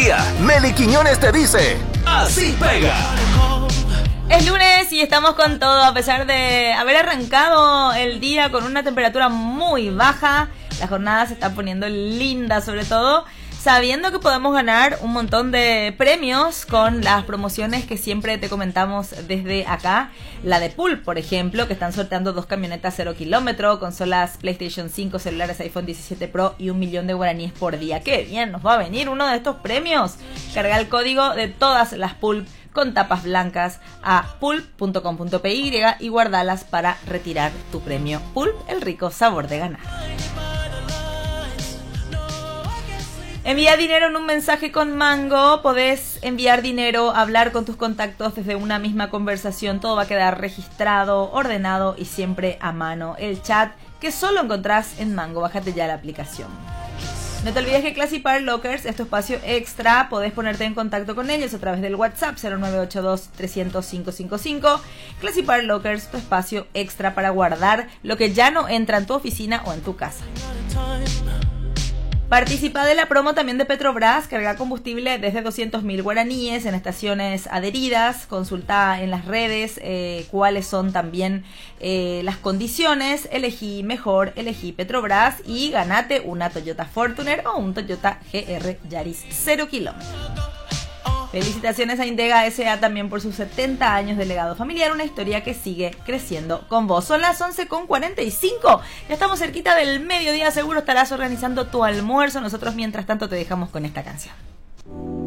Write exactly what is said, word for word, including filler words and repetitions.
día, Meli Quiñones te dice, así pega. Es lunes y estamos con todo, a pesar de haber arrancado el día con una temperatura muy baja. La jornada se está poniendo linda, sobre todo sabiendo que podemos ganar un montón de premios con las promociones que siempre te comentamos desde acá. La de Pool, por ejemplo, que están sorteando dos camionetas cero kilómetro, consolas PlayStation cinco, celulares iPhone diecisiete Pro y un millón de guaraníes por día. ¡Qué bien! Nos va a venir uno de estos premios. Carga el código de todas las Pool con tapas blancas a pulp punto com punto p y y guardalas para retirar tu premio. Pulp, el rico sabor de ganar. Envía dinero en un mensaje con Mango. Podés enviar dinero, hablar con tus contactos desde una misma conversación. Todo va a quedar registrado, ordenado y siempre a mano. El chat que solo encontrás en Mango. Bájate ya la aplicación. No te olvides que Classipar Lockers es tu espacio extra. Podés ponerte en contacto con ellos a través del WhatsApp cero nueve ocho dos trescientos cinco cinco cinco. Classipar Lockers, tu espacio extra para guardar lo que ya no entra en tu oficina o en tu casa. Participa de la promo también de Petrobras. Carga combustible desde doscientos mil guaraníes en estaciones adheridas. Consulta en las redes eh, cuáles son también eh, las condiciones. Elegí mejor, elegí Petrobras y ganate una Toyota Fortuner o un Toyota G R Yaris cero kilómetros. Felicitaciones a Indega S A también por sus setenta años de legado familiar, una historia que sigue creciendo con vos. Son las once con cuarenta y cinco, ya estamos cerquita del mediodía, seguro estarás organizando tu almuerzo. Nosotros mientras tanto te dejamos con esta canción.